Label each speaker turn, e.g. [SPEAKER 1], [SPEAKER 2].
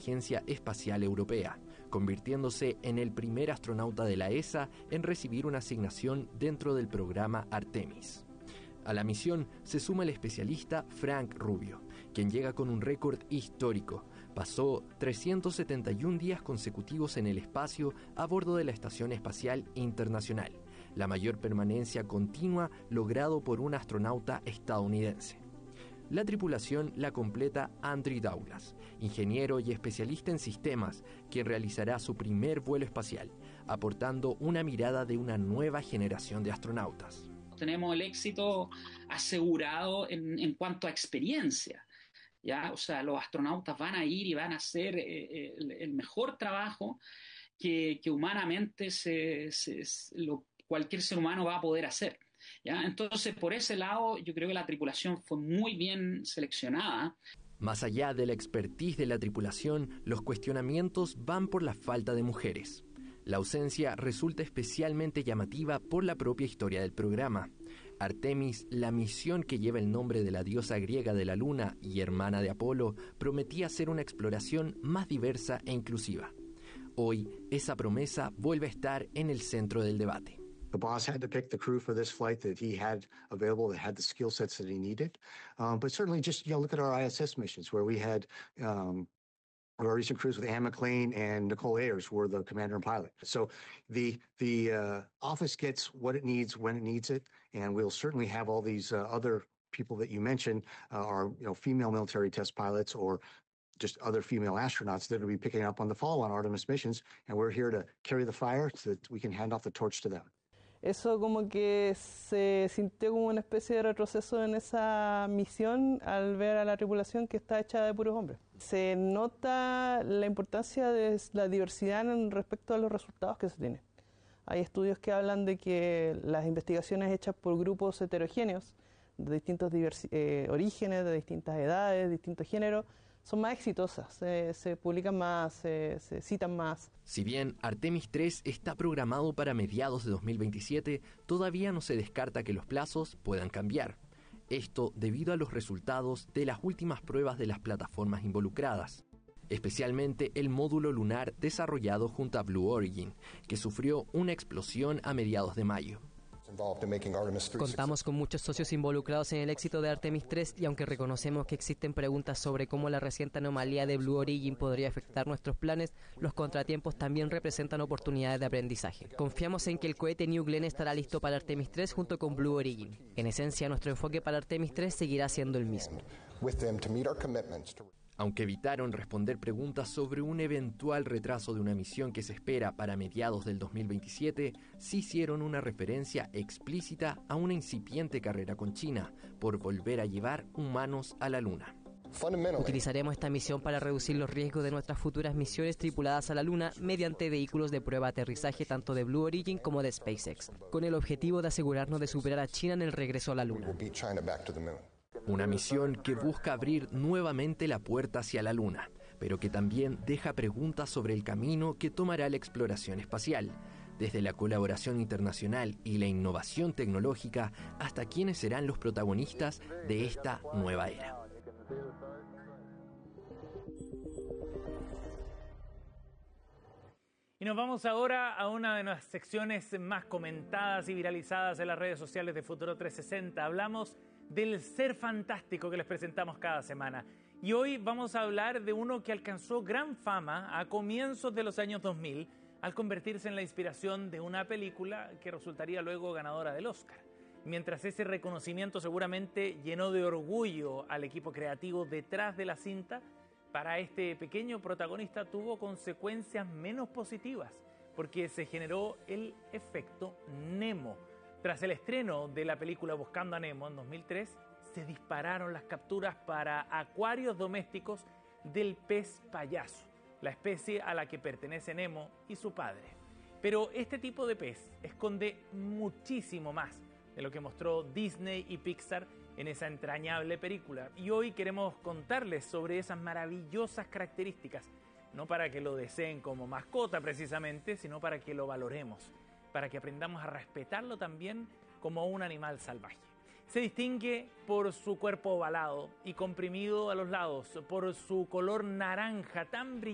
[SPEAKER 1] Agencia Espacial Europea, convirtiéndose en el primer astronauta de la ESA en recibir una asignación dentro del programa Artemis. A la misión se suma el especialista Frank Rubio, quien llega con un récord histórico. Pasó 371 días consecutivos en el espacio a bordo de la Estación Espacial Internacional, la mayor permanencia continua logrado por un astronauta estadounidense. La tripulación la completa Andrew Douglas, ingeniero y especialista en sistemas, quien realizará su primer vuelo espacial, aportando una mirada de una nueva generación de astronautas.
[SPEAKER 2] Tenemos el éxito asegurado en cuanto a experiencia, ¿ya? O sea, los astronautas van a ir y van a hacer el mejor trabajo que humanamente cualquier ser humano va a poder hacer, ¿ya? Entonces, por ese lado, yo creo que la tripulación fue muy bien seleccionada.
[SPEAKER 1] Más allá de la expertise de la tripulación, los cuestionamientos van por la falta de mujeres. La ausencia resulta especialmente llamativa por la propia historia del programa. Artemis, la misión que lleva el nombre de la diosa griega de la luna y hermana de Apolo, prometía ser una exploración más diversa e inclusiva. Hoy, esa promesa vuelve a estar en el centro del debate.
[SPEAKER 3] The boss had to pick the crew for this flight that he had available, that had the skill sets that he needed. But certainly just, look at our ISS missions where we had our recent cruise with Anne McLean and Nicole Ayers were the commander and pilot. So the office gets what it needs when it needs it, and we'll certainly have all these other people that you mentioned are female military test pilots or just other female astronauts that will be picking up on the follow-on Artemis missions, and we're here to carry the fire so that we can hand off the torch to them.
[SPEAKER 4] Eso como que se sintió como una especie de retroceso en esa misión al ver a la tripulación que está hecha de puros hombres. Se nota la importancia de la diversidad en respecto a los resultados que se tienen. Hay estudios que hablan de que las investigaciones hechas por grupos heterogéneos de distintos orígenes, de distintas edades, distintos géneros, son más exitosas, se publican más, se citan más.
[SPEAKER 1] Si bien Artemis 3 está programado para mediados de 2027, todavía no se descarta que los plazos puedan cambiar. Esto debido a los resultados de las últimas pruebas de las plataformas involucradas, especialmente el módulo lunar desarrollado junto a Blue Origin, que sufrió una explosión a mediados de mayo.
[SPEAKER 5] Contamos con muchos socios involucrados en el éxito de Artemis 3 y aunque reconocemos que existen preguntas sobre cómo la reciente anomalía de Blue Origin podría afectar nuestros planes, los contratiempos también representan oportunidades de aprendizaje. Confiamos en que el cohete New Glenn estará listo para Artemis 3 junto con Blue Origin. En esencia, nuestro enfoque para Artemis 3 seguirá siendo el mismo.
[SPEAKER 1] Aunque evitaron responder preguntas sobre un eventual retraso de una misión que se espera para mediados del 2027, sí hicieron una referencia explícita a una incipiente carrera con China por volver a llevar humanos a la Luna.
[SPEAKER 5] Utilizaremos esta misión para reducir los riesgos de nuestras futuras misiones tripuladas a la Luna mediante vehículos de prueba de aterrizaje tanto de Blue Origin como de SpaceX, con el objetivo de asegurarnos de superar a China en el regreso a la Luna.
[SPEAKER 1] Una misión que busca abrir nuevamente la puerta hacia la Luna, pero que también deja preguntas sobre el camino que tomará la exploración espacial, desde la colaboración internacional y la innovación tecnológica hasta quiénes serán los protagonistas de esta nueva era.
[SPEAKER 6] Y nos vamos ahora a una de las secciones más comentadas y viralizadas en las redes sociales de Futuro 360. Hablamos del ser fantástico que les presentamos cada semana. Y hoy vamos a hablar de uno que alcanzó gran fama a comienzos de los años 2000 al convertirse en la inspiración de una película que resultaría luego ganadora del Oscar. Mientras ese reconocimiento seguramente llenó de orgullo al equipo creativo detrás de la cinta, para este pequeño protagonista tuvo consecuencias menos positivas, porque se generó el efecto Nemo. Tras el estreno de la película Buscando a Nemo en 2003, se dispararon las capturas para acuarios domésticos del pez payaso, la especie a la que pertenece Nemo y su padre. Pero este tipo de pez esconde muchísimo más de lo que mostró Disney y Pixar en esa entrañable película. Y hoy queremos contarles sobre esas maravillosas características, no para que lo deseen como mascota precisamente, sino para que lo valoremos, para que aprendamos a respetarlo también como un animal salvaje. Se distingue por su cuerpo ovalado y comprimido a los lados, por su color naranja tan brillante